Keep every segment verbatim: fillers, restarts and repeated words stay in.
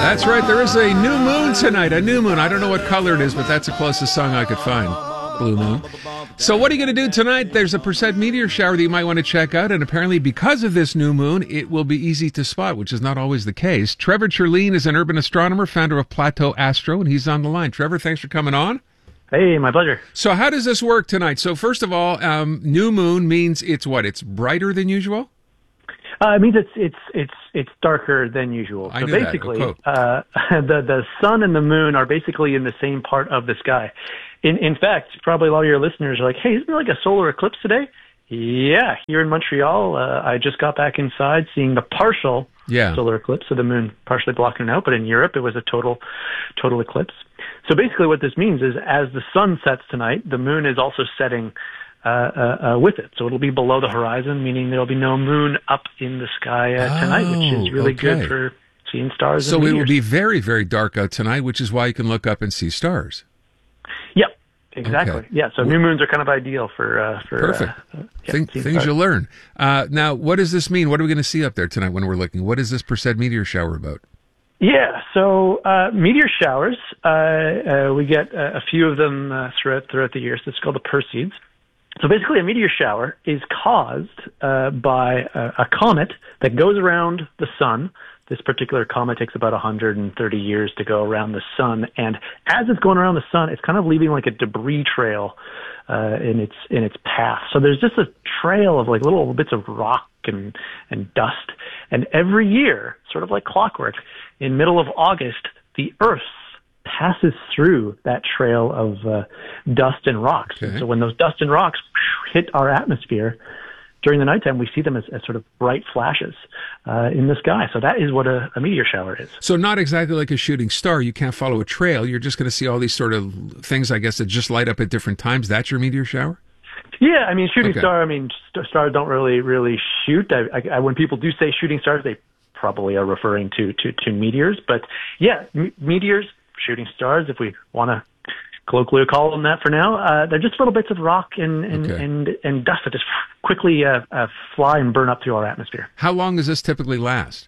That's right. There is a new moon tonight. A new moon. I don't know what color it is, but that's the closest song I could find. Blue moon. So what are you going to do tonight? There's a percent meteor shower that you might want to check out. And apparently because of this new moon, it will be easy to spot, which is not always the case. Trevor Churleen is an urban astronomer, founder of Plateau Astro, and he's on the line. Trevor, thanks for coming on. Hey, my pleasure. So how does this work tonight? So first of all, um, new moon means it's what? It's brighter than usual? Uh, it means it's it's it's it's darker than usual. I so knew basically, that. uh, the the sun and the moon are basically in the same part of the sky. In in fact, probably a lot of your listeners are like, "Hey, isn't there like a solar eclipse today?" Yeah, here in Montreal, uh, I just got back inside seeing the partial yeah. solar eclipse, so the moon partially blocking it out. But in Europe, it was a total total eclipse. So basically, what this means is, as the sun sets tonight, the moon is also setting. Uh, uh, uh, with it. So it'll be below the horizon, meaning there'll be no moon up in the sky uh, tonight, which is really okay. good for seeing stars. So and it will meteors. be very, very dark out tonight, which is why you can look up and see stars. Yep, exactly. Okay. Yeah, so new moons are kind of ideal for... Uh, for Perfect. Uh, uh, yeah, Thing, things stars. you'll learn. Uh, now, what does this mean? What are we going to see up there tonight when we're looking? What is this Perseid meteor shower about? Yeah, so uh, meteor showers, uh, uh, we get uh, a few of them uh, throughout, throughout the year. So it's called the Perseids. So basically, a meteor shower is caused uh, by a, a comet that goes around the sun. This particular comet takes about one hundred thirty years to go around the sun, and as it's going around the sun, it's kind of leaving like a debris trail uh, in its in its path. So there's just a trail of like little bits of rock and and dust. And every year, sort of like clockwork, in middle of August, the Earth passes through that trail of uh, dust and rocks. Okay. And so when those dust and rocks hit our atmosphere during the nighttime, we see them as, as sort of bright flashes uh, in the sky. So that is what a, a meteor shower is. So not exactly like a shooting star. You can't follow a trail. You're just going to see all these sort of things, I guess, that just light up at different times. That's your meteor shower? Yeah, I mean, shooting Okay. star, I mean, st- stars don't really, really shoot. I, I, I, when people do say shooting stars, they probably are referring to, to, to meteors. But yeah, m- meteors, shooting stars, if we want to colloquially call them that for now, uh, they're just little bits of rock and and, Okay. and, and dust that just quickly uh, uh, fly and burn up through our atmosphere. How long does this typically last?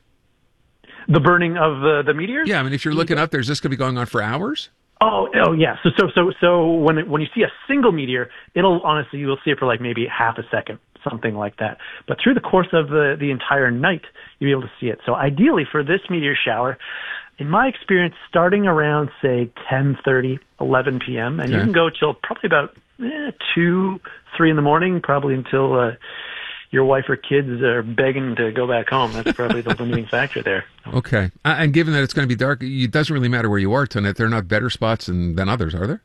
The burning of uh, the meteors? Yeah, I mean, if you're looking up there, is this going to be going on for hours? Oh, oh yeah. So so so so when it, when you see a single meteor, it'll honestly you'll see it for like maybe half a second, something like that. But through the course of the the entire night, you'll be able to see it. So ideally for this meteor shower, in my experience, starting around, say, ten thirty, eleven p.m., and Okay. you can go till probably about eh, two, three in the morning, probably until uh, your wife or kids are begging to go back home. That's probably the limiting factor there. Okay. Uh, and given that it's going to be dark, it doesn't really matter where you are tonight. There are not better spots than, than others, are there?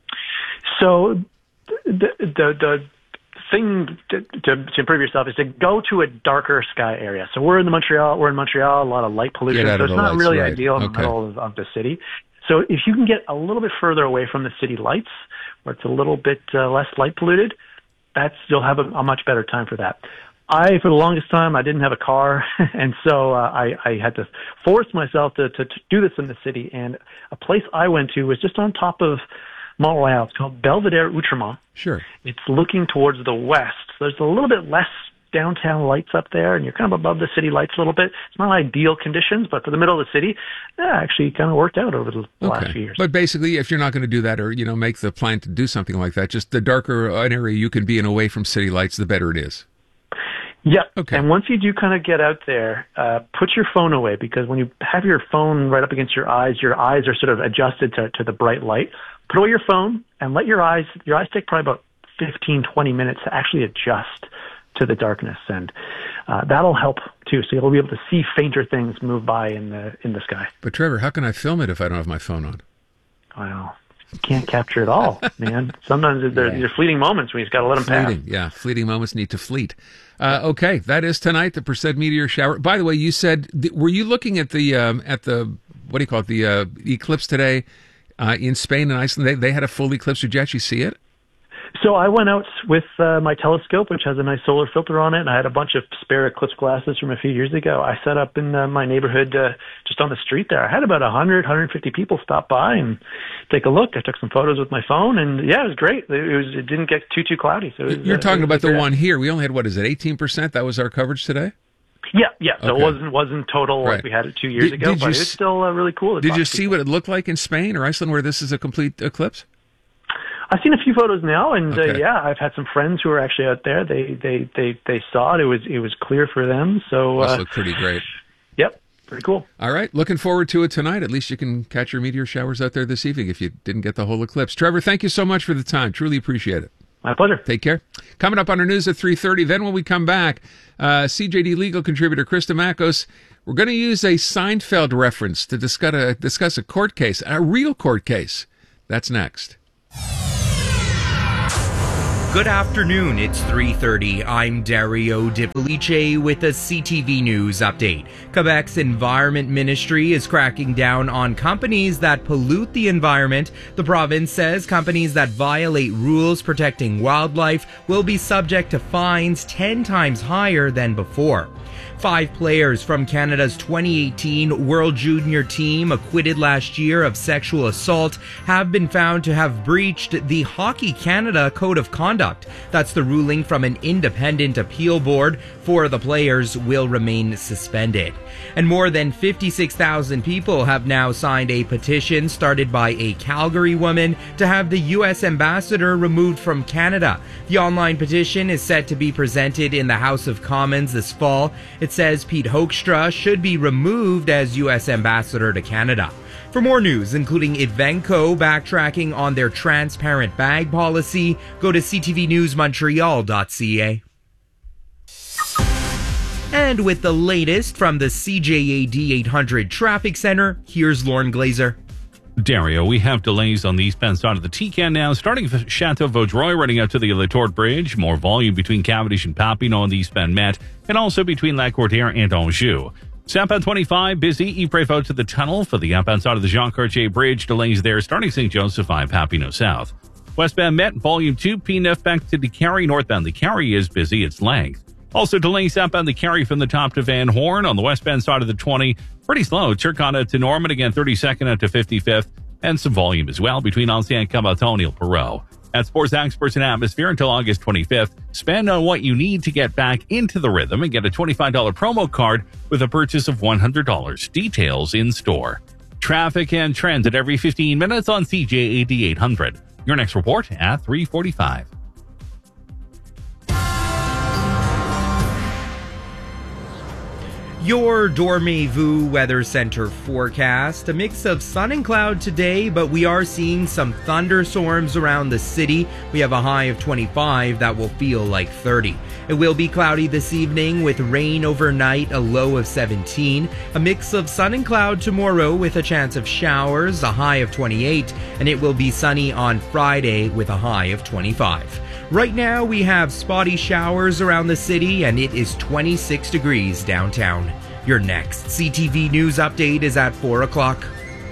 So the the, the thing to, to, to improve yourself is to go to a darker sky area. So we're in the Montreal, we're in Montreal, a lot of light pollution, Get out so of it's the not lights, really right. ideal in Okay. the middle of, of the city. So if you can get a little bit further away from the city lights, where it's a little bit uh, less light polluted, that's you'll have a, a much better time for that. I, for the longest time, I didn't have a car, and so uh, I, I had to force myself to, to, to do this in the city. And a place I went to was just on top of Mont Royal. It's called Belvedere Outremont. Sure. It's looking towards the west. So there's a little bit less downtown lights up there, and you're kind of above the city lights a little bit. It's not ideal conditions, but for the middle of the city, yeah, actually kind of worked out over the last few years. But basically, if you're not going to do that or, you know, make the plan to do something like that, just the darker an area you can be in away from city lights, the better it is. Yeah. Okay. And once you do kind of get out there, uh, put your phone away, because when you have your phone right up against your eyes, your eyes are sort of adjusted to, to the bright light. Put away your phone and let your eyes, your eyes take probably about fifteen, twenty minutes to actually adjust to the darkness. And uh, that'll help too. So you'll be able to see fainter things move by in the, in the sky. But Trevor, how can I film it if I don't have my phone on? Wow. You can't capture it all, man. Sometimes there, Yeah. are fleeting moments when you just got to let them pass. Fleeting, yeah. Fleeting moments need to fleet. Uh, okay, that is tonight, the Perseid meteor shower. By the way, you said, th- were you looking at the, um, at the what do you call it, the uh, eclipse today uh, in Spain and Iceland? They, they had a full eclipse. Did you actually see it? So I went out with uh, my telescope, which has a nice solar filter on it, and I had a bunch of spare eclipse glasses from a few years ago. I set up in uh, my neighborhood uh, just on the street there. I had about one hundred, one hundred fifty people stop by and take a look. I took some photos with my phone, and yeah, it was great. It, was, it didn't get too, too cloudy. So it was, You're uh, talking it about was the great. one here. We only had, what is it, eighteen percent? That was our coverage today? Yeah, yeah. So Okay. it wasn't wasn't total Right. like we had it two years Did- ago, did but you it's s- still uh, really cool. to Did talk you to see people. what it looked like in Spain or Iceland, where this is a complete eclipse? I've seen a few photos now, and Okay. uh, yeah, I've had some friends who are actually out there. They they they they saw it. It was it was clear for them. So Must uh, look pretty great. yep, pretty cool. All right, looking forward to it tonight. At least you can catch your meteor showers out there this evening if you didn't get the whole eclipse. Trevor, thank you so much for the time. Truly appreciate it. My pleasure. Take care. Coming up on our news at three thirty. Then when we come back, uh, C J D legal contributor Krista Makos, we're going to use a Seinfeld reference to discuss a, discuss a court case, a real court case. That's next. Good afternoon, it's three thirty. I'm Dario De Felice with a C T V News update. Quebec's Environment Ministry is cracking down on companies that pollute the environment. The province says companies that violate rules protecting wildlife will be subject to fines ten times higher than before. Five players from Canada's twenty eighteen World Junior team acquitted last year of sexual assault have been found to have breached the Hockey Canada Code of Conduct. That's the ruling from an independent appeal board. Four of the players will remain suspended. And more than fifty-six thousand people have now signed a petition started by a Calgary woman to have the U S ambassador removed from Canada. The online petition is set to be presented in the House of Commons this fall. It says Pete Hoekstra should be removed as U S ambassador to Canada. For more news, including Evenco backtracking on their transparent bag policy, go to c t v news montreal dot c a. And with the latest from the C J A D eight hundred Traffic Center, here's Lauren Glazer. Dario, we have delays on the eastbound side of the T-Can now, starting with Chateau Vaudreuil, running out to the La Tour Bridge. More volume between Cavendish and Papineau on the eastbound Met, and also between La Courtière and Anjou. Southbound twenty-five, busy. Ypres out to the tunnel for the outbound side of the Jean Cartier Bridge. Delays there, starting Saint Joseph by Papineau South. Westbound Met, volume two, P nine back to the Carry. Northbound the Carry is busy, its length. Also delaying southbound the Carry from the top to Van Horn. On the westbound side of the twenty, pretty slow. Turcotte to Norman, again thirty-second out to fifty-fifth. And some volume as well between Ancien Cabaton and Perot. At Sports Experts and Atmosphere until August twenty-fifth, spend on what you need to get back into the rhythm and get a twenty-five dollars promo card with a purchase of one hundred dollars. Details in store. Traffic and trends at every fifteen minutes on C J A D eight hundred. Your next report at three forty-five. Your Dormez-vous Weather Center forecast. A mix of sun and cloud today, but we are seeing some thunderstorms around the city. We have a high of twenty-five that will feel like thirty. It will be cloudy this evening with rain overnight, a low of seventeen. A mix of sun and cloud tomorrow with a chance of showers, a high of twenty-eight. And it will be sunny on Friday with a high of twenty-five. Right now, we have spotty showers around the city, and it is twenty-six degrees downtown. Your next C T V News update is at four o'clock.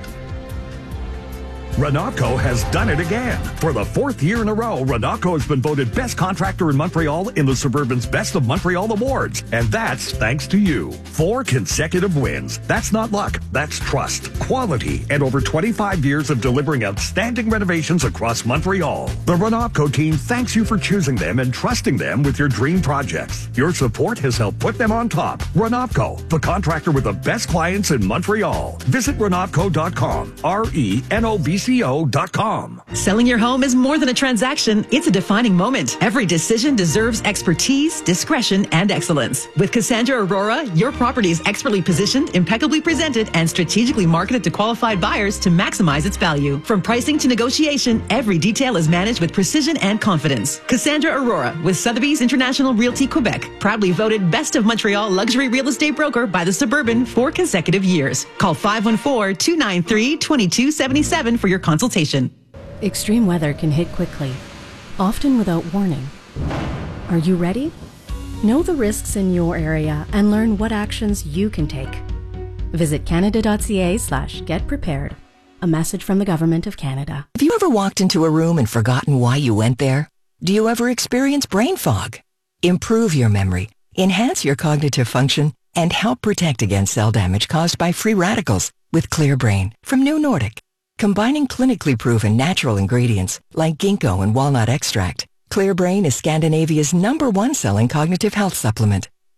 Renatco has done it again. For the fourth year in a row, Renatco has been voted Best Contractor in Montreal in the Suburban's Best of Montreal Awards. And that's thanks to you. Four consecutive wins. That's not luck. That's trust, quality, and over twenty-five years of delivering outstanding renovations across Montreal. The Renatco team thanks you for choosing them and trusting them with your dream projects. Your support has helped put them on top. Renatco, the contractor with the best clients in Montreal. Visit renatco dot com. R E N O V C O dot com. Selling your home is more than a transaction. It's a defining moment. Every decision deserves expertise, discretion, and excellence. With Cassandra Aurora, your property is expertly positioned, impeccably presented, and strategically marketed to qualified buyers to maximize its value. From pricing to negotiation, every detail is managed with precision and confidence. Cassandra Aurora with Sotheby's International Realty Quebec, proudly voted Best of Montreal Luxury Real Estate Broker by the Suburban for consecutive years. Call five one four, two nine three, two two seven seven for your consultation. Extreme weather can hit quickly, often without warning. Are you ready? Know the risks in your area and learn what actions you can take. Visit canada.ca slash get prepared. A message from the Government of Canada. Have you ever walked into a room and forgotten why you went there? Do you ever experience brain fog? Improve your memory, enhance your cognitive function, and help protect against cell damage caused by free radicals with Clear Brain from New Nordic. Combining clinically proven natural ingredients like ginkgo and walnut extract, Clear Brain is Scandinavia's number one selling cognitive health supplement.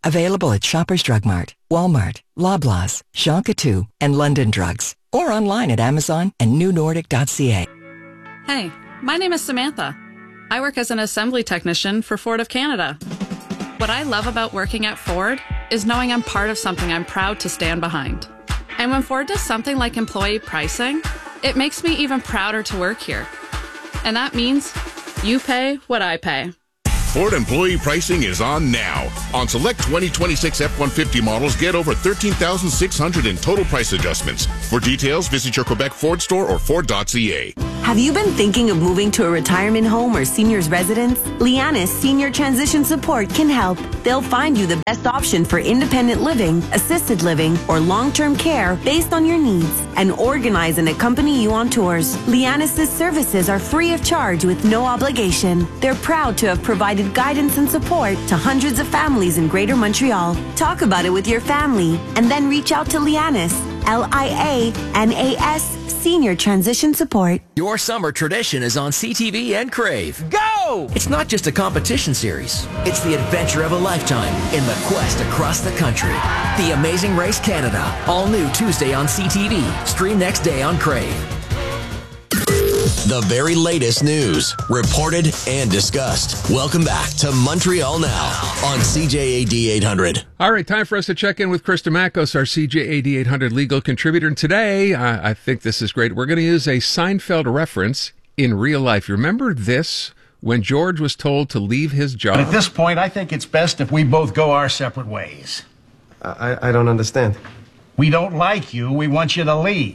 Available at Shoppers Drug Mart, Walmart, Loblaws, Jean Coutu, and London Drugs. Or online at Amazon and new nordic dot c a. Hey, my name is Samantha. I work as an assembly technician for Ford of Canada. What I love about working at Ford is knowing I'm part of something I'm proud to stand behind. And when Ford does something like employee pricing, it makes me even prouder to work here. And that means you pay what I pay. Ford employee pricing is on now. On select twenty twenty-six F one fifty models, get over thirteen thousand six hundred in total price adjustments. For details, visit your Quebec Ford store or Ford dot c a. Have you been thinking of moving to a retirement home or senior's residence? Lianis Senior Transition Support can help. They'll find you the best option for independent living, assisted living, or long-term care based on your needs and organize and accompany you on tours. Lianis' services are free of charge with no obligation. They're proud to have provided guidance and support to hundreds of families in Greater Montreal. Talk about it with your family and then reach out to Lianis, L I A N A S, Senior Transition Support. Your summer tradition is on C T V and Crave. Go! It's not just a competition series. It's the adventure of a lifetime in the quest across the country. The Amazing Race Canada. All new Tuesday on C T V. Stream next day on Crave. The very latest news, reported and discussed. Welcome back to Montreal Now on C J A D eight hundred. All right, time for us to check in with Krista Makos, our C J A D eight hundred legal contributor. And today, uh, I think this is great. We're going to use a Seinfeld reference in real life. You remember this when George was told to leave his job? At this point, I think it's best if we both go our separate ways. I, I don't understand. We don't like you. We want you to leave.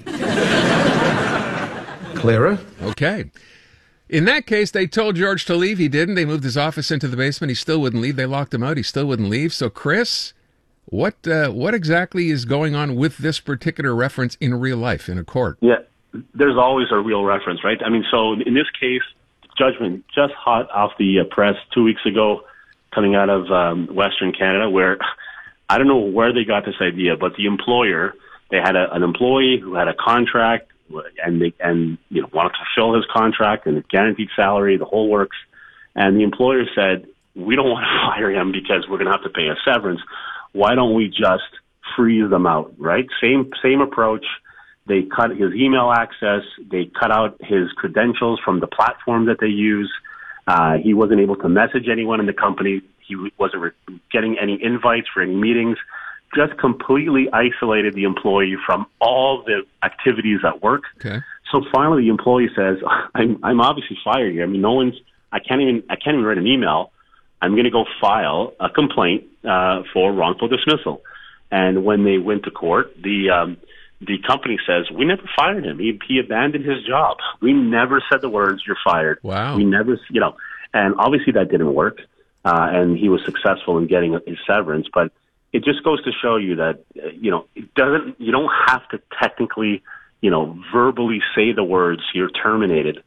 Clearer? Okay. In that case, they told George to leave. He didn't. They moved his office into the basement. He still wouldn't leave. They locked him out. He still wouldn't leave. So, Chris, what uh, what exactly is going on with this particular reference in real life in a court? Yeah, there's always a real reference, right? I mean, so in this case, judgment just hot off the uh, press two weeks ago, coming out of um, Western Canada, where I don't know where they got this idea, but the employer, they had a, an employee who had a contract, and they and you know wanted to fulfill his contract and a guaranteed salary, the whole works. And the employer said, "We don't want to fire him because we're going to have to pay a severance. Why don't we just freeze them out?" Right? Same same approach. They cut his email access. They cut out his credentials from the platform that they use. Uh, he wasn't able to message anyone in the company. He wasn't re- getting any invites for any meetings. Just completely isolated the employee from all the activities at work. Okay. So finally, the employee says, "I'm I'm obviously fired here. I mean, no one's. I can't even. I can't even write an email. I'm going to go file a complaint uh, for wrongful dismissal." And when they went to court, the um, the company says, "We never fired him. He he abandoned his job. We never said the words, 'You're fired.'" Wow. We never, you know. And obviously that didn't work. Uh, and he was successful in getting his severance, but it just goes to show you that, uh, you know, it doesn't, you don't have to technically, you know, verbally say the words, "You're terminated."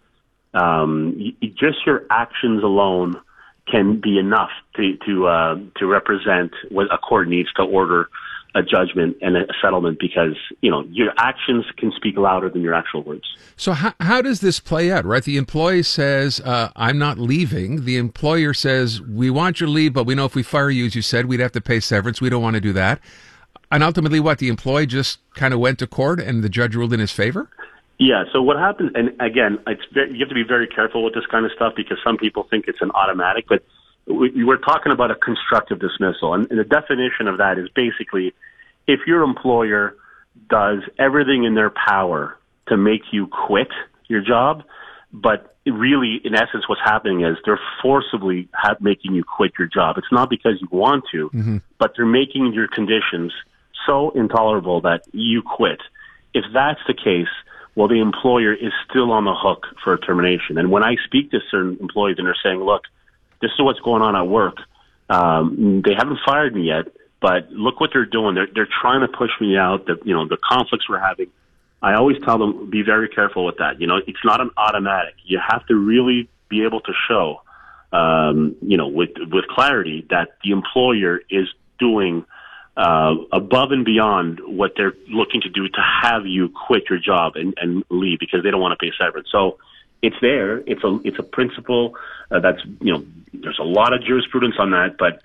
Um, you, just your actions alone can be enough to, to, uh, to represent what a court needs to order a judgment and a settlement, because, you know, your actions can speak louder than your actual words. So how, how does this play out, right? The employee says, uh, I'm not leaving. The employer says, we want you to leave, but we know if we fire you, as you said, we'd have to pay severance. We don't want to do that. And ultimately, what, the employee just kind of went to court and the judge ruled in his favor? Yeah, so what happens, and again, it's very, you have to be very careful with this kind of stuff because some people think it's an automatic, but we, we're talking about a constructive dismissal. And, and the definition of that is basically if your employer does everything in their power to make you quit your job, but really, in essence, what's happening is they're forcibly ha- making you quit your job. It's not because you want to, mm-hmm. but they're making your conditions so intolerable that you quit. If that's the case, well, the employer is still on the hook for a termination. And when I speak to certain employees and they're saying, look, this is what's going on at work. Um, they haven't fired me yet, but look what they're doing. They're, they're trying to push me out. The, you know, the conflicts we're having. I always tell them, be very careful with that. You know, it's not an automatic. You have to really be able to show, um, you know, with, with clarity that the employer is doing uh, above and beyond what they're looking to do to have you quit your job and, and leave because they don't want to pay severance. So it's there. It's a, it's a principle uh, that's, you know, there's a lot of jurisprudence on that, but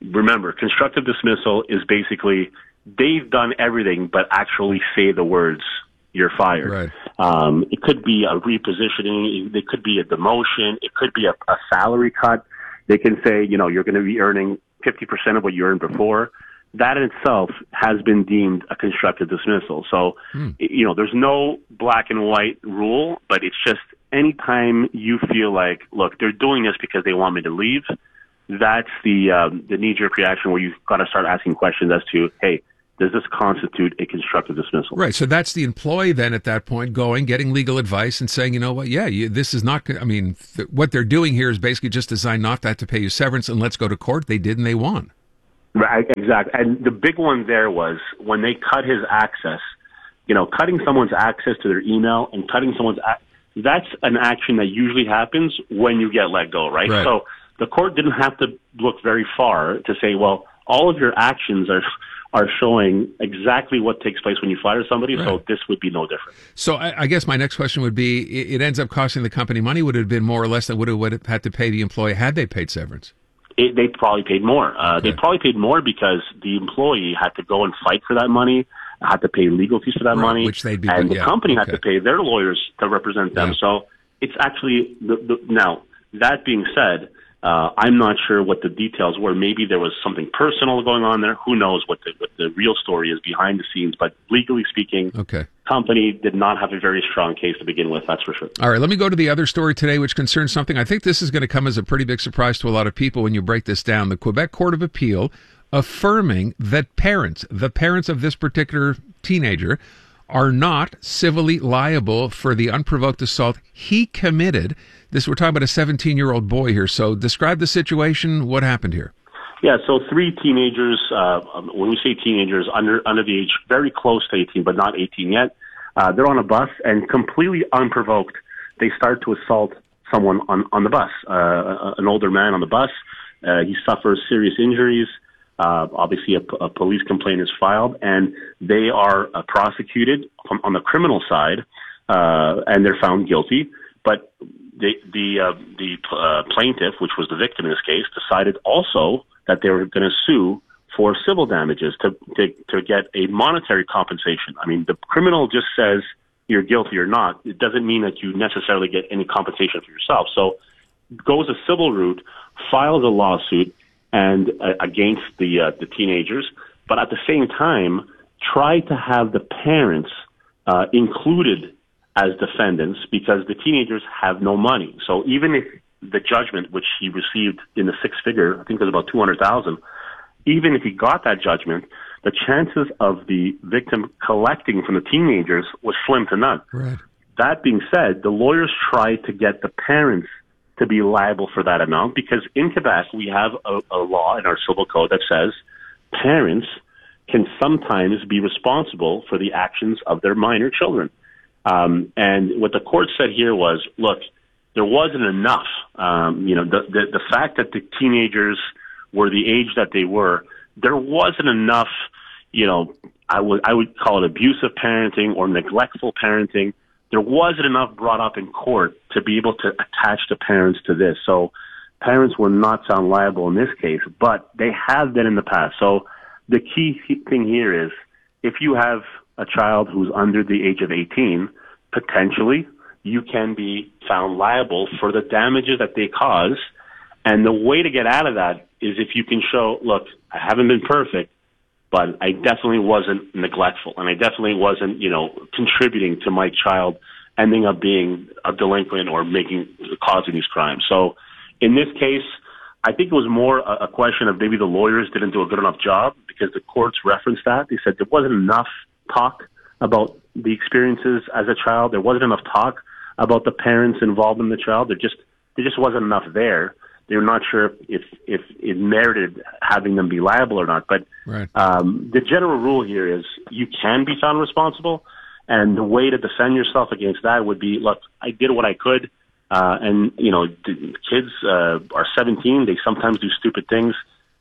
remember, constructive dismissal is basically they've done everything but actually say the words, you're fired. Right. Um, it could be a repositioning. It could be a demotion. It could be a, a salary cut. They can say, you know, you're going to be earning fifty percent of what you earned before. That in itself has been deemed a constructive dismissal. So, hmm. you know, there's no black and white rule, but it's just anytime you feel like, look, they're doing this because they want me to leave, that's the um, the knee-jerk reaction where you've got to start asking questions as to, hey, does this constitute a constructive dismissal? Right. So that's the employee then at that point going, getting legal advice and saying, you know what, yeah, you, this is not, I mean, th- what they're doing here is basically just designed not that to pay you severance and let's go to court. They did and they won. Right, exactly. And the big one there was when they cut his access, you know, cutting someone's access to their email and cutting someone's, a- that's an action that usually happens when you get let go, right? Right. So the court didn't have to look very far to say, well, all of your actions are are showing exactly what takes place when you fire somebody, right. So this would be no different. So I, I guess my next question would be, it, it ends up costing the company money. Would it have been more or less than would it would have had to pay the employee had they paid severance? It, they probably paid more. Uh, okay. They probably paid more because the employee had to go and fight for that money, had to pay legal fees for that right, money, which they'd be, and the yeah, company okay. had to pay their lawyers to represent them. Yeah. So it's actually, the, the, now, that being said, Uh, I'm not sure what the details were. Maybe there was something personal going on there. Who knows what the, what the real story is behind the scenes. But legally speaking, okay. company did not have a very strong case to begin with, that's for sure. All right, let me go to the other story today, which concerns something. I think this is going to come as a pretty big surprise to a lot of people when you break this down. The Quebec Court of Appeal affirming that parents, the parents of this particular teenager, are not civilly liable for the unprovoked assault he committed. This, we're talking about a seventeen-year-old boy here. So describe the situation. What happened here? Yeah, so three teenagers, uh, when we say teenagers, under under the age, very close to eighteen, but not eighteen yet, uh, they're on a bus, and completely unprovoked, they start to assault someone on, on the bus, uh, an older man on the bus. Uh, he suffers serious injuries. Uh, obviously, a, a police complaint is filed, and they are uh, prosecuted on, on the criminal side, uh, and they're found guilty. But the the uh, the uh, plaintiff, which was the victim in this case, decided also that they were going to sue for civil damages to, to to get a monetary compensation. I mean, the criminal just says you're guilty or not. It doesn't mean that you necessarily get any compensation for yourself. So goes a civil route, files a lawsuit and uh, against the uh, the teenagers, but at the same time try to have the parents uh, included as defendants because the teenagers have no money. So even if the judgment, which he received in the six figure, I think it was about two hundred thousand, even if he got that judgment, the chances of the victim collecting from the teenagers was slim to none. Right. That being said, the lawyers tried to get the parents to be liable for that amount because in Quebec we have a, a law in our civil code that says parents can sometimes be responsible for the actions of their minor children. Um, and what the court said here was, look, there wasn't enough. Um, you know, the, the the fact that the teenagers were the age that they were, there wasn't enough. You know, I would I would call it abusive parenting or neglectful parenting. There wasn't enough brought up in court to be able to attach the parents to this. So parents were not found liable in this case, but they have been in the past. So the key thing here is if you have a child who's under the age of eighteen, potentially you can be found liable for the damages that they cause. And the way to get out of that is if you can show, look, I haven't been perfect, but I definitely wasn't neglectful, and I definitely wasn't, you know, contributing to my child ending up being a delinquent or making causing these crimes. So in this case, I think it was more a, a question of maybe the lawyers didn't do a good enough job because the courts referenced that. They said there wasn't enough talk about the experiences as a child. There wasn't enough talk about the parents involved in the child. There just there just wasn't enough there. They were not sure if if it merited having them be liable or not. But right. um, the general rule here is you can be found responsible, and the way to defend yourself against that would be, look, I did what I could, uh, and you know, kids uh, are seventeen. They sometimes do stupid things.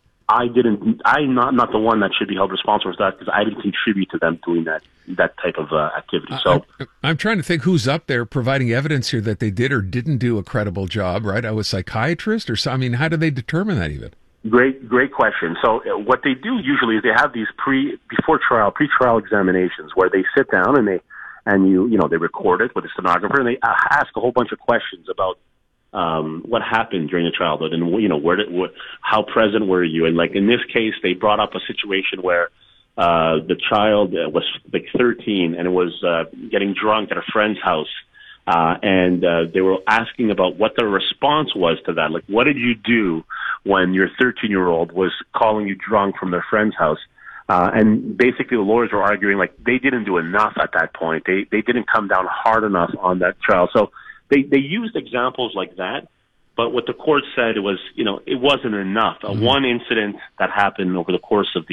I didn't. I'm not not the one that should be held responsible for that because I didn't contribute to them doing that that type of uh, activity. So I, I'm trying to think who's up there providing evidence here that they did or didn't do a credible job. Right? I was a psychiatrist or so. I mean, how do they determine that even? Great, great question. So uh, what they do usually is they have these pre, before trial, pre-trial examinations where they sit down and they, and you, you know, they record it with a stenographer and they ask a whole bunch of questions about um, what happened during the childhood and, you know, where did, what, how present were you? And like in this case, they brought up a situation where uh, the child was like thirteen and was uh, getting drunk at a friend's house. Uh, and uh, they were asking about what the response was to that. Like, what did you do when your thirteen-year-old was calling you drunk from their friend's house? Uh, and basically the lawyers were arguing, like, they didn't do enough at that point. They they didn't come down hard enough on that child. So they, they used examples like that. But what the court said was, you know, it wasn't enough. Mm-hmm. Uh, one incident that happened over the course of the